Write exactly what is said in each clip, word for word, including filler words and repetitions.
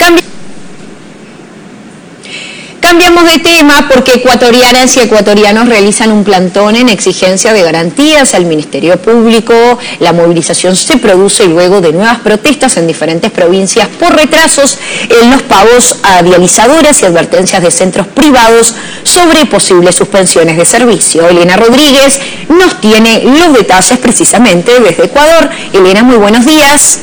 Cambi Cambiamos de tema porque ecuatorianas y ecuatorianos realizan un plantón en exigencia de garantías al Ministerio Público. La movilización se produce luego de nuevas protestas en diferentes provincias por retrasos en los pagos a dializadoras y advertencias de centros privados sobre posibles suspensiones de servicio. Elena Rodríguez nos tiene los detalles precisamente desde Ecuador. Elena, muy buenos días.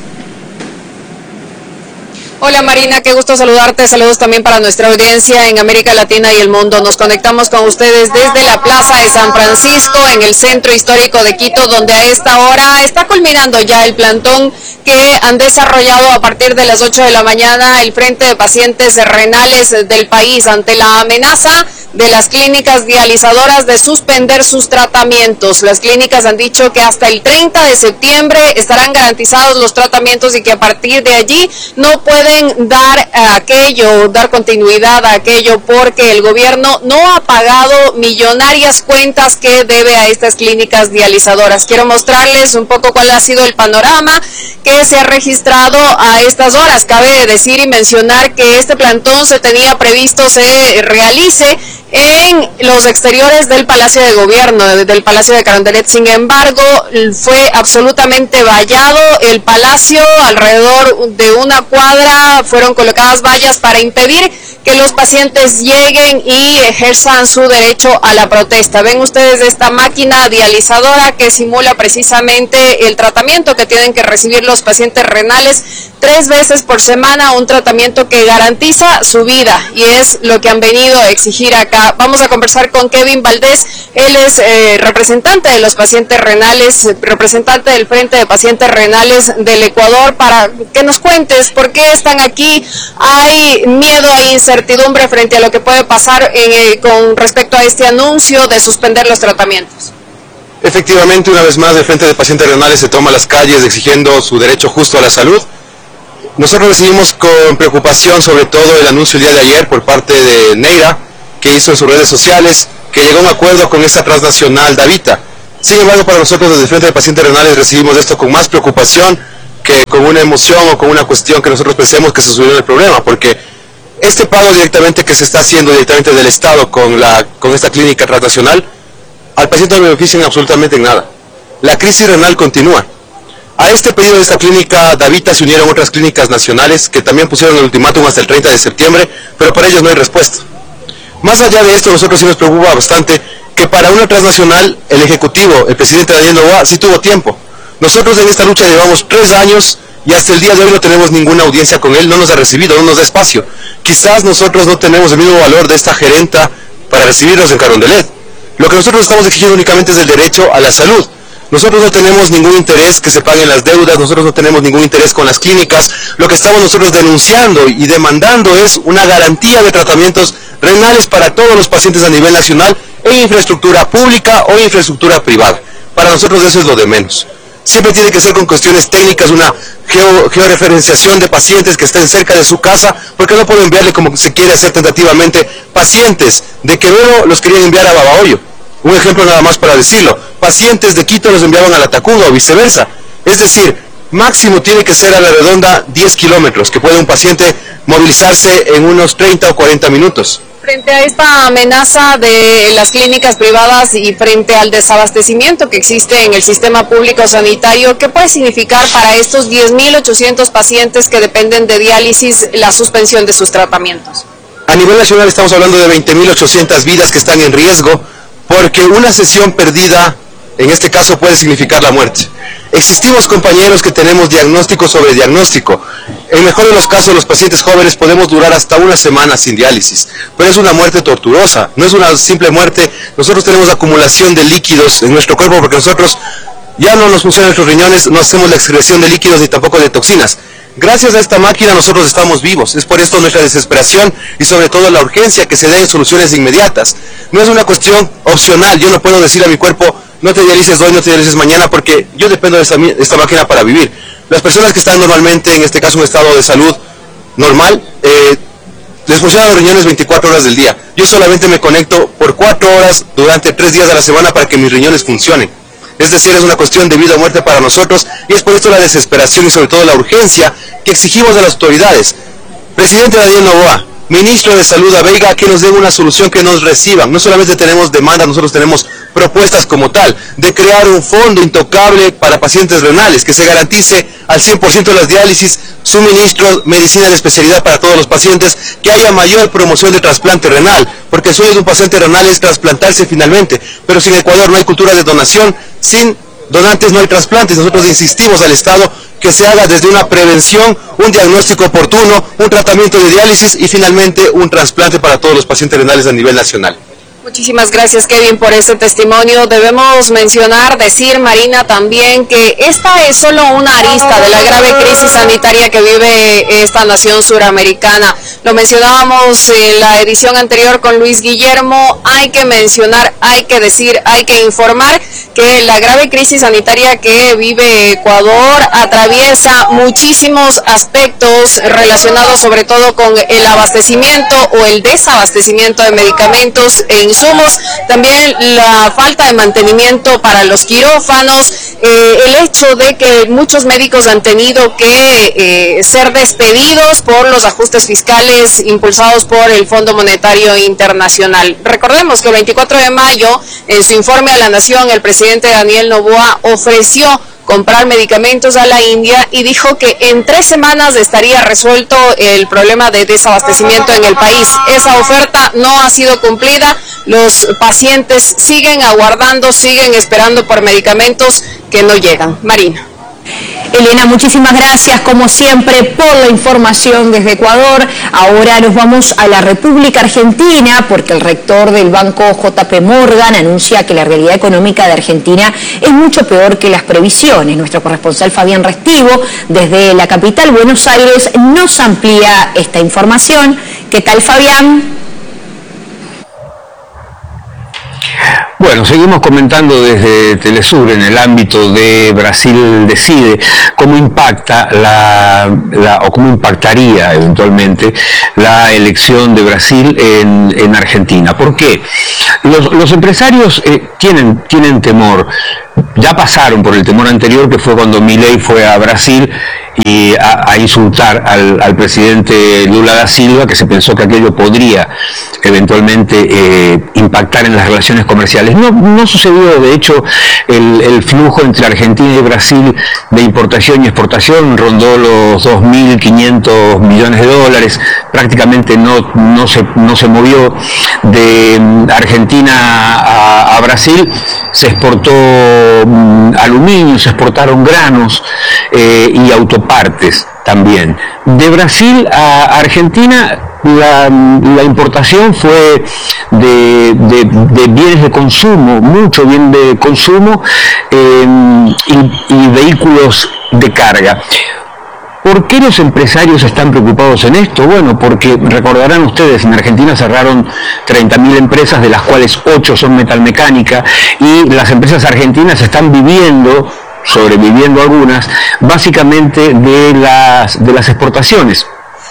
Hola Marina, qué gusto saludarte, saludos también para nuestra audiencia en América Latina y el mundo. Nos conectamos con ustedes desde la Plaza de San Francisco, en el centro histórico de Quito, donde a esta hora está culminando ya el plantón que han desarrollado a partir de las ocho de la mañana el Frente de Pacientes Renales del país ante la amenaza de las clínicas dializadoras de suspender sus tratamientos. Las clínicas han dicho que hasta el treinta de septiembre estarán garantizados los tratamientos y que a partir de allí no pueden dar aquello, dar continuidad a aquello porque el gobierno no ha pagado millonarias cuentas que debe a estas clínicas dializadoras. Quiero mostrarles un poco cuál ha sido el panorama que se ha registrado a estas horas. Cabe decir y mencionar que este plantón se tenía previsto se realice en los exteriores del Palacio de Gobierno, del Palacio de Carondelet. Sin embargo, fue absolutamente vallado el palacio. Alrededor de una cuadra fueron colocadas vallas para impedir que los pacientes lleguen y ejerzan su derecho a la protesta. Ven ustedes esta máquina dializadora que simula precisamente el tratamiento que tienen que recibir los pacientes renales tres veces por semana, un tratamiento que garantiza su vida y es lo que han venido a exigir acá. Vamos a conversar con Kevin Valdés, él es eh, representante de los pacientes renales, representante del Frente de Pacientes Renales del Ecuador, para que nos cuentes por qué están aquí. Hay miedo, hay incertidumbre frente a lo que puede pasar eh, con respecto a este anuncio de suspender los tratamientos. Efectivamente, una vez más, el Frente de Pacientes Renales se toma las calles exigiendo su derecho justo a la salud. Nosotros recibimos con preocupación sobre todo el anuncio el día de ayer por parte de Neira, que hizo en sus redes sociales, que llegó a un acuerdo con esta transnacional Davita. Sin embargo, para nosotros desde el Frente de Pacientes Renales recibimos esto con más preocupación que con una emoción o con una cuestión que nosotros pensemos que se soluciona el problema, porque este pago directamente que se está haciendo directamente del Estado con, la, con esta clínica transnacional, al paciente no le beneficia absolutamente en nada. La crisis renal continúa. A este pedido de esta clínica Davita se unieron otras clínicas nacionales que también pusieron el ultimátum hasta el treinta de septiembre, pero para ellos no hay respuesta. Más allá de esto, nosotros sí nos preocupa bastante que para una transnacional el Ejecutivo, el presidente Daniel Noboa, sí tuvo tiempo. Nosotros en esta lucha llevamos tres años y hasta el día de hoy no tenemos ninguna audiencia con él, no nos ha recibido, no nos da espacio. Quizás nosotros no tenemos el mismo valor de esta gerenta para recibirnos en Carondelet. Lo que nosotros estamos exigiendo únicamente es el derecho a la salud. Nosotros no tenemos ningún interés que se paguen las deudas, nosotros no tenemos ningún interés con las clínicas. Lo que estamos nosotros denunciando y demandando es una garantía de tratamientos renales para todos los pacientes a nivel nacional en infraestructura pública o infraestructura privada. Para nosotros eso es lo de menos. Siempre tiene que ser con cuestiones técnicas, una geo, georreferenciación de pacientes que estén cerca de su casa, porque no puedo enviarle como se quiere hacer tentativamente pacientes de Quevedo los querían enviar a Babahoyo. Un ejemplo nada más para decirlo, pacientes de Quito los enviaban a La Tacunga o viceversa. Es decir, máximo tiene que ser a la redonda diez kilómetros, que puede un paciente movilizarse en unos treinta o cuarenta minutos. Frente a esta amenaza de las clínicas privadas y frente al desabastecimiento que existe en el sistema público sanitario, ¿qué puede significar para estos diez mil ochocientos pacientes que dependen de diálisis la suspensión de sus tratamientos? A nivel nacional estamos hablando de veinte mil ochocientas vidas que están en riesgo, porque una sesión perdida, en este caso, puede significar la muerte. Existimos compañeros que tenemos diagnóstico sobre diagnóstico. En el mejor de los casos, los pacientes jóvenes podemos durar hasta una semana sin diálisis, pero es una muerte torturosa, no es una simple muerte. Nosotros tenemos acumulación de líquidos en nuestro cuerpo porque nosotros ya no nos funcionan nuestros riñones, no hacemos la excreción de líquidos ni tampoco de toxinas. Gracias a esta máquina nosotros estamos vivos, es por esto nuestra desesperación y sobre todo la urgencia que se den soluciones inmediatas. No es una cuestión opcional, yo no puedo decir a mi cuerpo, no te dialices hoy, no te dialices mañana, porque yo dependo de esta, de esta máquina para vivir. Las personas que están normalmente, en este caso un estado de salud normal, eh, les funcionan los riñones veinticuatro horas del día. Yo solamente me conecto por cuatro horas durante tres días de la semana para que mis riñones funcionen. Es decir, es una cuestión de vida o muerte para nosotros y es por esto la desesperación y sobre todo la urgencia que exigimos de las autoridades. Presidente Daniel Noboa, Ministro de Salud Veiga, que nos den una solución, que nos reciban. No solamente tenemos demandas, nosotros tenemos propuestas como tal, de crear un fondo intocable para pacientes renales, que se garantice al cien por ciento las diálisis, suministro, medicina de especialidad para todos los pacientes, que haya mayor promoción de trasplante renal, porque el sueño de un paciente renal es trasplantarse finalmente, pero si en Ecuador no hay cultura de donación, sin donantes no hay trasplantes. Nosotros insistimos al Estado que se haga desde una prevención, un diagnóstico oportuno, un tratamiento de diálisis y finalmente un trasplante para todos los pacientes renales a nivel nacional. Muchísimas gracias, Kevin, por ese testimonio. Debemos mencionar, decir, Marina, también que esta es solo una arista de la grave crisis sanitaria que vive esta nación suramericana. Lo mencionábamos en la edición anterior con Luis Guillermo. Hay que mencionar, hay que decir, hay que informar que la grave crisis sanitaria que vive Ecuador atraviesa muchísimos aspectos relacionados sobre todo con el abastecimiento o el desabastecimiento de medicamentos e insumos, también la falta de mantenimiento para los quirófanos, eh, el hecho de que muchos médicos han tenido que eh, ser despedidos por los ajustes fiscales impulsados por el Fondo Monetario Internacional. Recordemos que el veinticuatro de mayo, en su informe a la Nación, el presidente Daniel Noboa ofreció comprar medicamentos a la India y dijo que en tres semanas estaría resuelto el problema de desabastecimiento en el país. Esa oferta no ha sido cumplida, los pacientes siguen aguardando, siguen esperando por medicamentos que no llegan. Marina. Elena, muchísimas gracias como siempre por la información desde Ecuador. Ahora nos vamos a la República Argentina porque el rector del banco J P Morgan anuncia que la realidad económica de Argentina es mucho peor que las previsiones. Nuestro corresponsal Fabián Restivo desde la capital Buenos Aires nos amplía esta información. ¿Qué tal, Fabián? Bueno, seguimos comentando desde Telesur en el ámbito de Brasil Decide cómo impacta la, la o cómo impactaría eventualmente la elección de Brasil en, en Argentina. ¿Por qué? Los, los empresarios eh, tienen, tienen temor. Ya pasaron por el temor anterior, que fue cuando Milei fue a Brasil y a, a insultar al, al presidente Lula da Silva, que se pensó que aquello podría eventualmente eh, impactar en las relaciones comerciales. No, no sucedió. De hecho, el, el flujo entre Argentina y Brasil de importación y exportación rondó los dos mil quinientos millones de dólares, prácticamente no, no, se, no se movió. De Argentina a, a Brasil se exportó um, aluminio, se exportaron granos eh, y autopartes también. De Brasil a Argentina la, la importación fue de, de, de bienes de consumo, mucho bien de consumo eh, y, y vehículos de carga. ¿Por qué los empresarios están preocupados en esto? Bueno, porque recordarán ustedes, en Argentina cerraron treinta mil empresas, de las cuales ocho son metalmecánica, y las empresas argentinas están viviendo, sobreviviendo algunas, básicamente de las, de las exportaciones.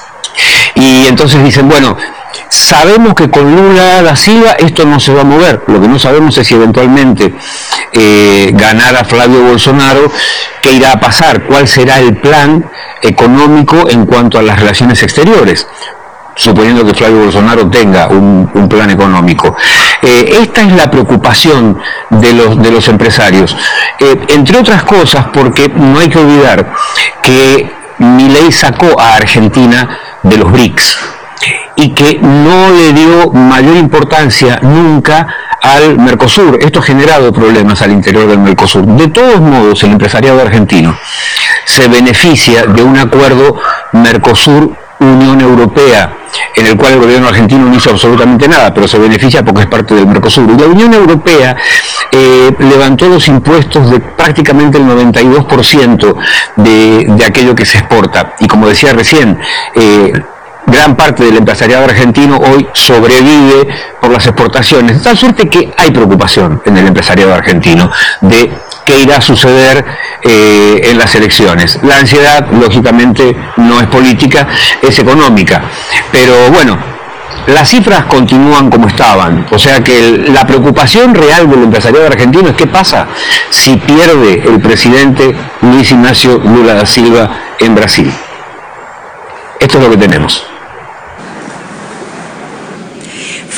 Y entonces dicen, bueno, sabemos que con Lula da Silva esto no se va a mover. Lo que no sabemos es si eventualmente eh, ganara Flavio Bolsonaro, qué irá a pasar, cuál será el plan económico en cuanto a las relaciones exteriores, suponiendo que Flavio Bolsonaro tenga un, un plan económico. Eh, esta es la preocupación de los, de los empresarios, eh, entre otras cosas porque no hay que olvidar que Milei sacó a Argentina de los BRICS y que no le dio mayor importancia nunca al Mercosur. Esto ha generado problemas al interior del Mercosur. De todos modos, el empresariado argentino se beneficia de un acuerdo Mercosur-Unión Europea, en el cual el gobierno argentino no hizo absolutamente nada, pero se beneficia porque es parte del Mercosur. Y la Unión Europea eh, levantó los impuestos de prácticamente el noventa y dos por ciento de, de aquello que se exporta. Y como decía recién, eh, gran parte del empresariado argentino hoy sobrevive por las exportaciones, de tal suerte que hay preocupación en el empresariado argentino de qué irá a suceder eh, en las elecciones. La ansiedad, lógicamente, no es política, es económica, pero bueno, las cifras continúan como estaban, o sea que el, la preocupación real del empresariado argentino es qué pasa si pierde el presidente Luis Ignacio Lula da Silva en Brasil. Esto es lo que tenemos.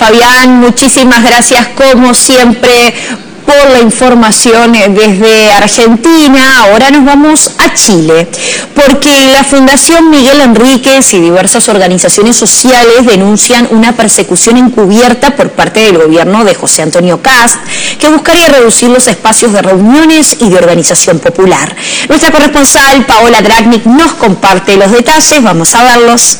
Fabián, muchísimas gracias como siempre por la información desde Argentina. Ahora nos vamos a Chile, porque la Fundación Miguel Enríquez y diversas organizaciones sociales denuncian una persecución encubierta por parte del gobierno de José Antonio Kast, que buscaría reducir los espacios de reuniones y de organización popular. Nuestra corresponsal Paola Dragnik nos comparte los detalles, vamos a verlos.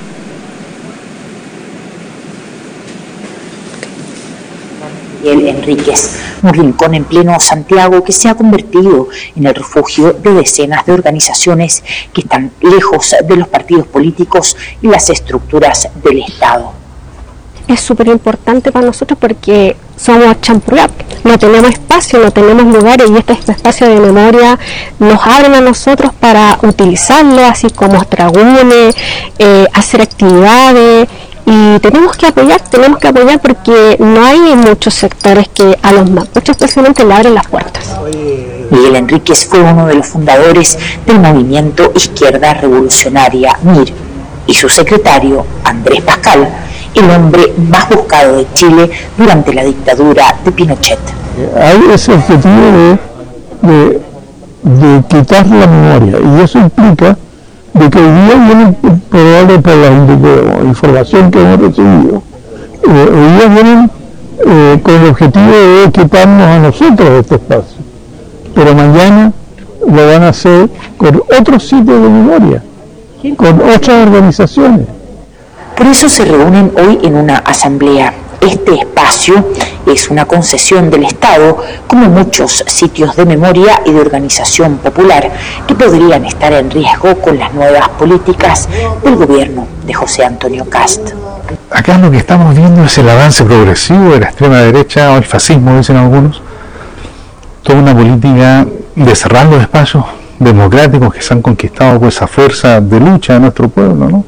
Miguel Enríquez, un rincón en pleno Santiago que se ha convertido en el refugio de decenas de organizaciones que están lejos de los partidos políticos y las estructuras del Estado. Es súper importante para nosotros porque somos champurrap, no tenemos espacio, no tenemos lugares, y este espacio de memoria nos abren a nosotros para utilizarlo, así como tragunes, eh, hacer actividades. Y tenemos que apoyar, tenemos que apoyar porque no hay muchos sectores que a los mapuches especialmente le abren las puertas. Miguel Enríquez fue uno de los fundadores del movimiento Izquierda Revolucionaria M I R y su secretario, Andrés Pascal, el hombre más buscado de Chile durante la dictadura de Pinochet. Hay ese objetivo de, de, de quitar la memoria, y eso implica de que hoy día vienen, probable por la información que hemos recibido, eh, hoy día vienen eh, con el objetivo de quitarnos a nosotros este espacio, pero mañana lo van a hacer con otros sitios de memoria, con otras organizaciones. Por eso se reúnen hoy en una asamblea. Este espacio es una concesión del Estado, como muchos sitios de memoria y de organización popular que podrían estar en riesgo con las nuevas políticas del gobierno de José Antonio Kast. Acá lo que estamos viendo es el avance progresivo de la extrema derecha o el fascismo, dicen algunos. Toda una política de cerrar los espacios democráticos que se han conquistado por esa fuerza de lucha de nuestro pueblo, ¿no?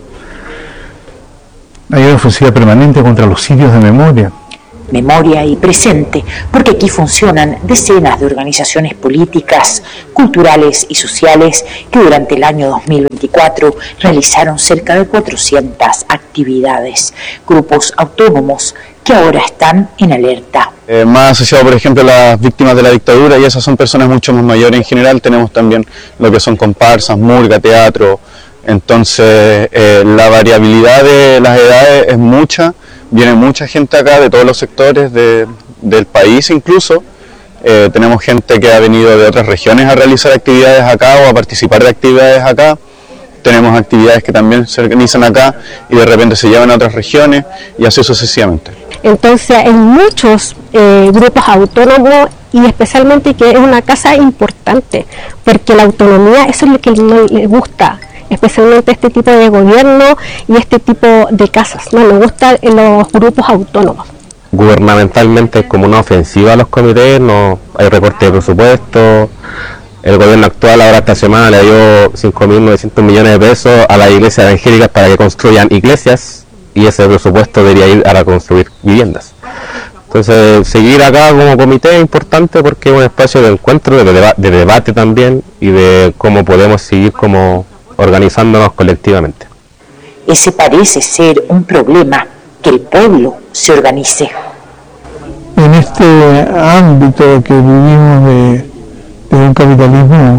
Hay una ofensiva permanente contra los sitios de memoria. Memoria y presente, porque aquí funcionan decenas de organizaciones políticas, culturales y sociales que durante el año dos mil veinticuatro realizaron cerca de cuatrocientas actividades, grupos autónomos que ahora están en alerta. Eh, más asociado, por ejemplo, a las víctimas de la dictadura, y esas son personas mucho más mayores en general. Tenemos también lo que son comparsas, murga, teatro. Entonces eh, la variabilidad de las edades es mucha, viene mucha gente acá de todos los sectores de, del país incluso. Eh, tenemos gente que ha venido de otras regiones a realizar actividades acá o a participar de actividades acá. Tenemos actividades que también se organizan acá y de repente se llevan a otras regiones y así sucesivamente. Entonces hay muchos eh, grupos autónomos, y especialmente que es una casa importante, porque la autonomía, eso es lo que no le gusta, especialmente este tipo de gobierno y este tipo de casas, no nos gustan los grupos autónomos. Gubernamentalmente es como una ofensiva a los comités, no hay recorte de presupuesto. El gobierno actual ahora esta semana le dio cinco mil novecientos millones de pesos a las iglesias evangélicas para que construyan iglesias, y ese presupuesto debería ir a construir viviendas. Entonces, seguir acá como comité es importante porque es un espacio de encuentro, de, deba de debate también, y de cómo podemos seguir como organizándonos colectivamente. Ese parece ser un problema, que el pueblo se organice. En este ámbito que vivimos de, de un capitalismo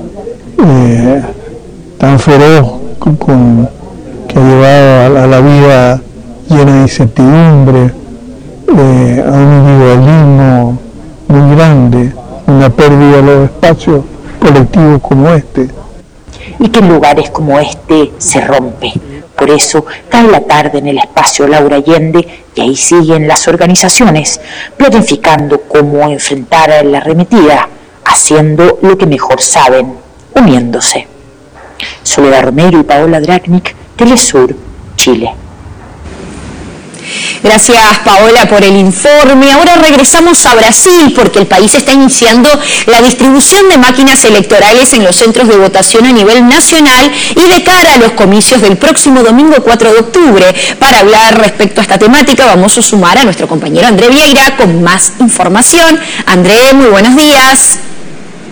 eh, tan feroz con, con, que ha llevado a, a la vida llena de incertidumbre, eh, a un individualismo muy grande, una pérdida de los espacios colectivos como este. Y que en lugares como este se rompe. Por eso cae la tarde en el espacio Laura Allende, y ahí siguen las organizaciones planificando cómo enfrentar a la arremetida, haciendo lo que mejor saben, uniéndose. Soledad Romero y Paola Dragnik, Telesur, Chile. Gracias, Paola, por el informe. Ahora regresamos a Brasil porque el país está iniciando la distribución de máquinas electorales en los centros de votación a nivel nacional y de cara a los comicios del próximo domingo cuatro de octubre. Para hablar respecto a esta temática vamos a sumar a nuestro compañero André Vieira con más información. André, muy buenos días.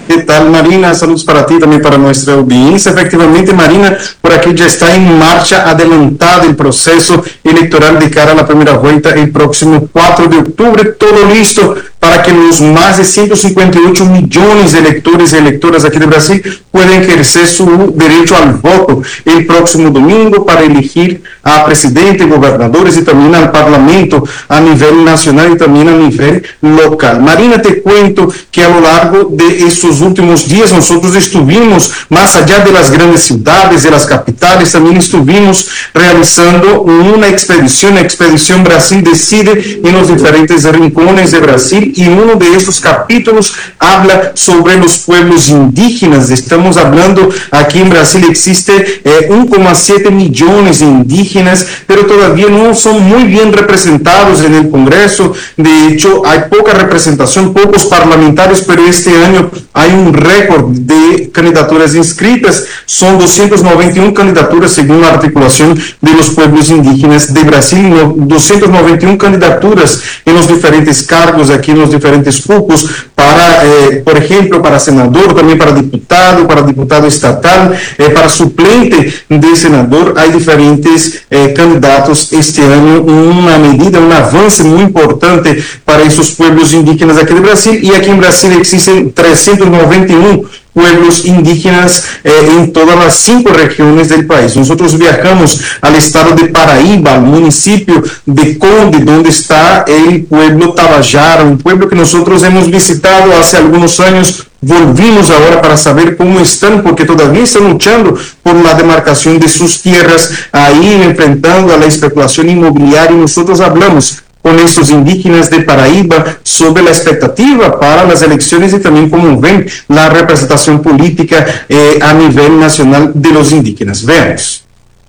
¿Qué tal, Marina? Saludos para ti, también para nuestra audiencia. Efectivamente, Marina, por aquí ya está en marcha adelantada el proceso electoral de cara a la primera vuelta el próximo cuatro de octubre. Todo listo para que los más de ciento cincuenta y ocho millones de electores y electoras aquí de Brasil puedan ejercer su derecho al voto el próximo domingo para elegir a presidente, gobernadores y también al parlamento a nivel nacional y también a nivel local. Marina, te cuento que a lo largo de estos últimos días nosotros estuvimos, más allá de las grandes ciudades, de las capitales, también estuvimos realizando una expedición, la expedición Brasil Decide, en los diferentes rincones de Brasil, y uno de estos capítulos habla sobre los pueblos indígenas. Estamos hablando, aquí en Brasil existe eh, uno coma siete millones de indígenas, pero todavía no son muy bien representados en el Congreso. De hecho, hay poca representación, pocos parlamentarios, pero este año hay un récord de candidaturas inscritas. Son doscientas noventa y una candidaturas según la articulación de los pueblos indígenas de Brasil, doscientas noventa y una candidaturas en los diferentes cargos, aquí en los diferentes cupos, para, eh, por ejemplo, para senador, también para diputado, para diputado estatal, eh, para suplente de senador. Hay diferentes eh, candidatos este año, una medida, un avance muy importante para esos pueblos indígenas aquí de Brasil. Y aquí en Brasil existen trescientos noventa y uno pueblos indígenas eh, en todas las cinco regiones del país. Nosotros viajamos al estado de Paraíba, al municipio de Conde, donde está el pueblo Tabajara, un pueblo que nosotros hemos visitado hace algunos años. Volvimos ahora para saber cómo están, porque todavía están luchando por la demarcación de sus tierras, ahí enfrentando a la especulación inmobiliaria. Y nosotros hablamos con estos indígenas de Paraíba sobre la expectativa para las elecciones y también cómo ven la representación política eh, a nivel nacional de los indígenas. Veamos.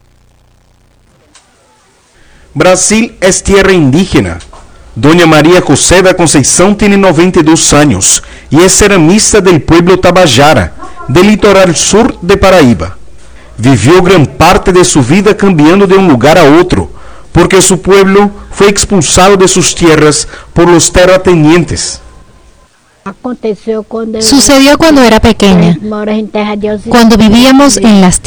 Brasil es tierra indígena. Doña María José da Conceição tiene noventa y dos años y es ceramista del pueblo Tabajara, del litoral sur de Paraíba. Vivió gran parte de su vida cambiando de un lugar a otro, porque su pueblo fue expulsado de sus tierras por los terratenientes. Sucedió cuando era pequeña, cuando vivíamos en las